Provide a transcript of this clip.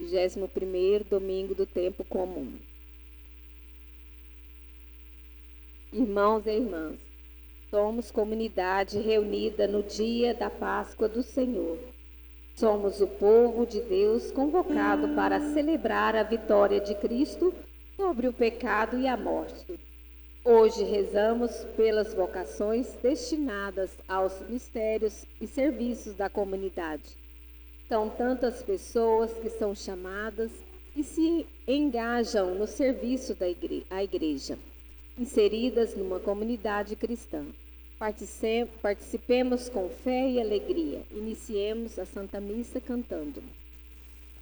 21º domingo do tempo comum. Irmãos e irmãs, somos comunidade reunida no dia da Páscoa do Senhor. Somos o povo de Deus convocado para celebrar a vitória de Cristo sobre o pecado e a morte. Hoje rezamos pelas vocações destinadas aos mistérios e serviços da comunidade. São tantas pessoas que são chamadas e se engajam no serviço à igreja, inseridas numa comunidade cristã. Participemos com fé e alegria. Iniciemos a Santa Missa cantando.